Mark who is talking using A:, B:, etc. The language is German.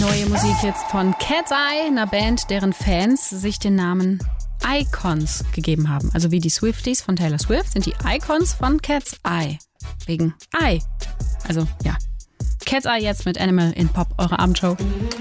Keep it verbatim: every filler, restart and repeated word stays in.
A: Neue Musik jetzt von Cat's Eye, einer Band, deren Fans sich den Namen Icons gegeben haben. Also wie die Swifties von Taylor Swift sind die Icons von Cat's Eye. Wegen Eye. Also ja. Cat's Eye jetzt mit Animal in Pop, eure Abendshow.